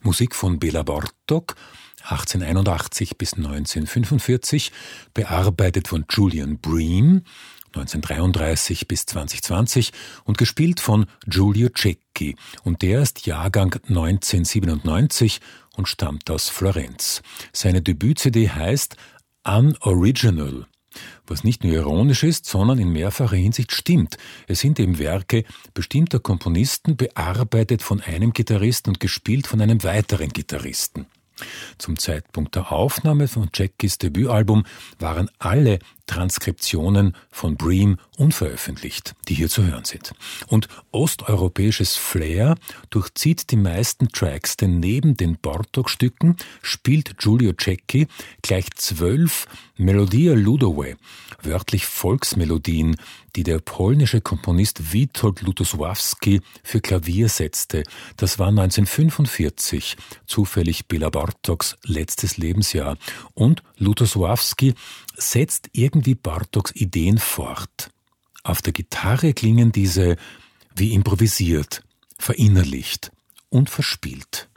Musik von Bela Bartók, 1881 bis 1945, bearbeitet von Julian Bream, 1933 bis 2020 und gespielt von Giulio Cecchi. Und der ist Jahrgang 1997 und stammt aus Florenz. Seine Debüt-CD heißt Unoriginal, was nicht nur ironisch ist, sondern in mehrfacher Hinsicht stimmt. Es sind eben Werke bestimmter Komponisten, bearbeitet von einem Gitarristen und gespielt von einem weiteren Gitarristen. Zum Zeitpunkt der Aufnahme von Ceccchis Debütalbum waren alle Transkriptionen von Bream unveröffentlicht, die hier zu hören sind. Und osteuropäisches Flair durchzieht die meisten Tracks, denn neben den Bartók-Stücken spielt Giulio Cecchi gleich 12 Melodia ludowe, wörtlich Volksmelodien, die der polnische Komponist Witold Lutosławski für Klavier setzte. Das war 1945, zufällig Bela Bartóks letztes Lebensjahr. Und Lutosławski setzt irgendwie Bartóks Ideen fort. Auf der Gitarre klingen diese wie improvisiert, verinnerlicht und verspielt.